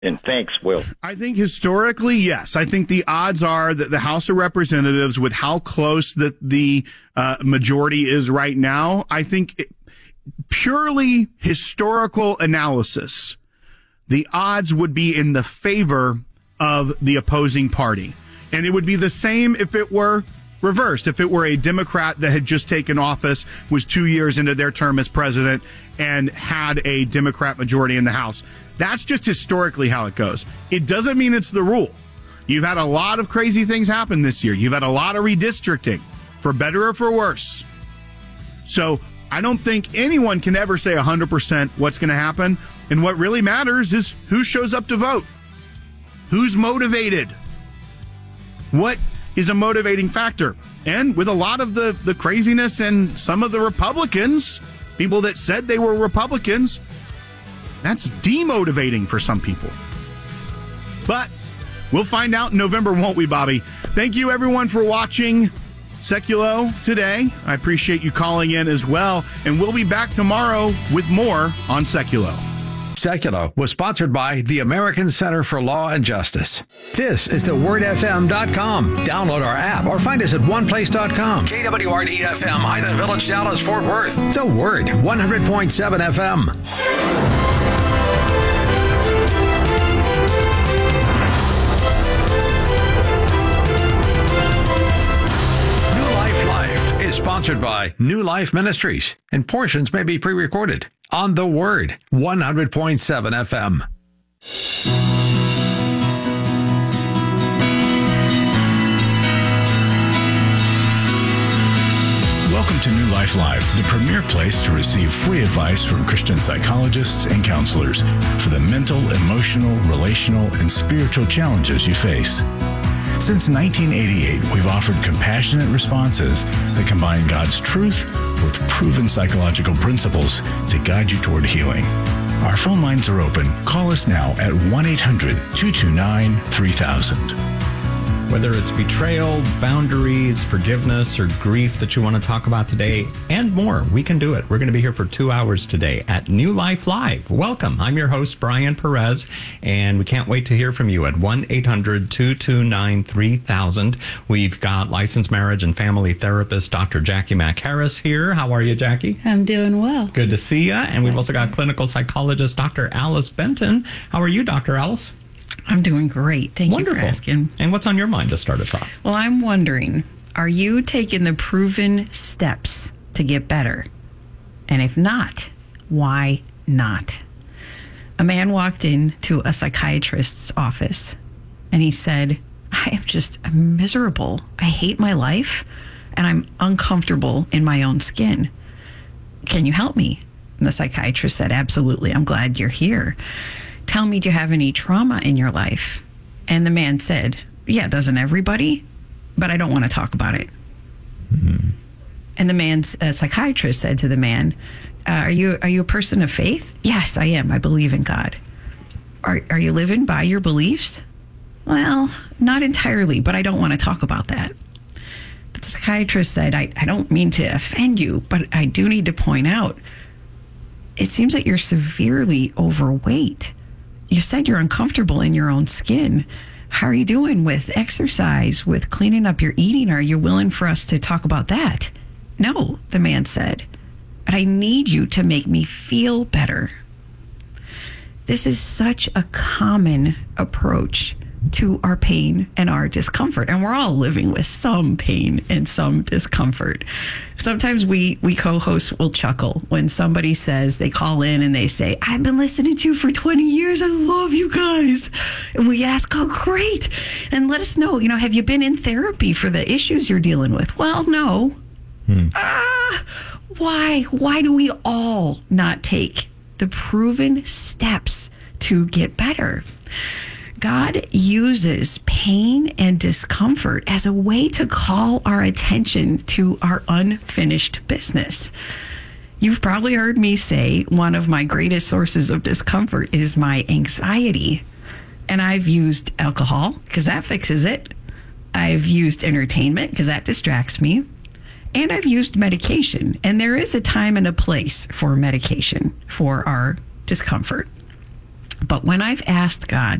And thanks, Will. I think historically, yes. I think the odds are that the House of Representatives, with how close that the majority is right now, I think purely historical analysis, the odds would be in the favor of the opposing party. And it would be the same if it were reversed. If it were a Democrat that had just taken office, was 2 years into their term as president, and had a Democrat majority in the House. That's just historically how it goes. It doesn't mean it's the rule. You've had a lot of crazy things happen this year. You've had a lot of redistricting, for better or for worse. So I don't think anyone can ever say 100% what's going to happen. And what really matters is who shows up to vote. Who's motivated? What is a motivating factor? And with a lot of the craziness and some of the Republicans, people that said they were Republicans, that's demotivating for some people. But we'll find out in November, won't we, Bobby? Thank you, everyone, for watching Seculo today. I appreciate you calling in as well. And we'll be back tomorrow with more on Seculo. Seculo was sponsored by the American Center for Law and Justice. This is thewordfm.com. Download our app or find us at oneplace.com. KWRD-FM, Highland Village, Dallas, Fort Worth. The Word, 100.7 FM. Sponsored by New Life Ministries, and portions may be pre-recorded on The Word, 100.7 FM. Welcome to New Life Live, the premier place to receive free advice from Christian psychologists and counselors for the mental, emotional, relational, and spiritual challenges you face. Since 1988, we've offered compassionate responses that combine God's truth with proven psychological principles to guide you toward healing. Our phone lines are open. Call us now at 1-800-229-3000. Whether it's betrayal, boundaries, forgiveness, or grief that you want to talk about today, and more, we can do it. We're going to be here for 2 hours today at New Life Live. Welcome. I'm your host, Brian Perez, and we can't wait to hear from you at 1-800-229-3000. We've got licensed marriage and family therapist Dr. Jackie McHarris here. How are you, Jackie? I'm doing well. Good to see you. And we've also got clinical psychologist Dr. Alice Benton. How are you, Dr. Alice? I'm doing great. Thank Wonderful. you for asking. And what's on your mind to start us off? Well, I'm wondering, are you taking the proven steps to get better? And if not, why not? A man walked into a psychiatrist's office and he said, I'm miserable. I hate my life and I'm uncomfortable in my own skin. Can you help me? And the psychiatrist said, absolutely. I'm glad you're here. Tell me, do you have any trauma in your life? And the man said, yeah, doesn't everybody? But I don't want to talk about it. Mm-hmm. And the man's psychiatrist said to the man, are you a person of faith? Yes, I am. I believe in God. Are you living by your beliefs? Well, not entirely, but I don't want to talk about that. The psychiatrist said, I don't mean to offend you, but I do need to point out, it seems that you're severely overweight. You said you're uncomfortable in your own skin. How are you doing with exercise, with cleaning up your eating? Are you willing for us to talk about that? No, the man said. But I need you to make me feel better. This is such a common approach to our pain and our discomfort. And we're all living with some pain and some discomfort. Sometimes we co-hosts will chuckle when somebody says, they call in and they say, I've been listening to you for 20 years. I love you guys. And we ask, oh, great. And let us know, have you been in therapy for the issues you're dealing with? Well, no. Why? Why do we all not take the proven steps to get better? God uses pain and discomfort as a way to call our attention to our unfinished business. You've probably heard me say one of my greatest sources of discomfort is my anxiety. And I've used alcohol because that fixes it. I've used entertainment because that distracts me. And I've used medication. And there is a time and a place for medication for our discomfort. But when I've asked God